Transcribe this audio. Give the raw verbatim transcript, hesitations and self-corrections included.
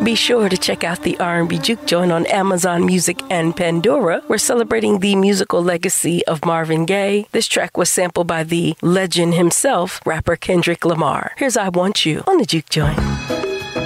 Be sure to check out the R and B Juke Joint on Amazon Music and Pandora. We're celebrating the musical legacy of Marvin Gaye. This track was sampled by the legend himself, rapper Kendrick Lamar. Here's I Want You on the Juke Joint.